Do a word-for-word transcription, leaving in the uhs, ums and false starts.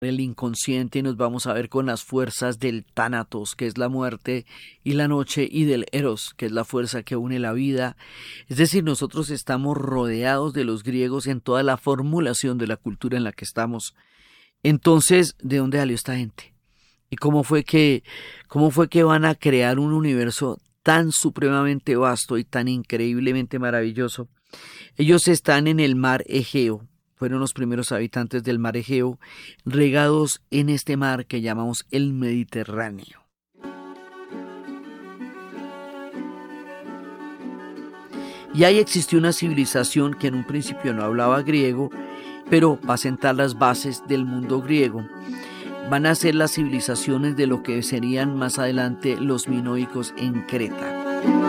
el inconsciente y nos vamos a ver con las fuerzas del Tánatos, que es la muerte y la noche, y del Eros, que es la fuerza que une la vida. Es decir, nosotros estamos rodeados de los griegos en toda la formulación de la cultura en la que estamos. Entonces, ¿de dónde salió esta gente? ¿Y cómo fue que, cómo fue que van a crear un universo tan supremamente vasto y tan increíblemente maravilloso? Ellos están en el mar Egeo. Fueron los primeros habitantes del mar Egeo, regados en este mar que llamamos el Mediterráneo. Y ahí existió una civilización que en un principio no hablaba griego, pero va a sentar las bases del mundo griego. Van a ser las civilizaciones de lo que serían más adelante los minoicos en Creta.